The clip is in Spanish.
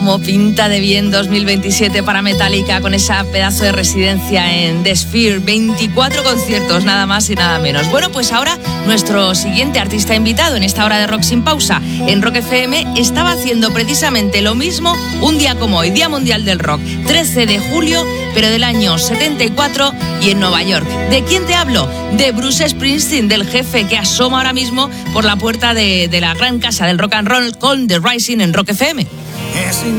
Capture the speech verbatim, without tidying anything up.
Como pinta de bien dos mil veintisiete para Metallica con esa pedazo de residencia en The Sphere, veinticuatro conciertos, nada más y nada menos. Bueno, pues ahora nuestro siguiente artista invitado en esta hora de Rock Sin Pausa en Rock F M estaba haciendo precisamente lo mismo un día como hoy, Día Mundial del Rock, trece de julio, pero del año setenta y cuatro y en Nueva York. ¿De quién te hablo? De Bruce Springsteen, del jefe que asoma ahora mismo por la puerta de, de la gran casa del rock and roll con The Rising en Rock F M. Ese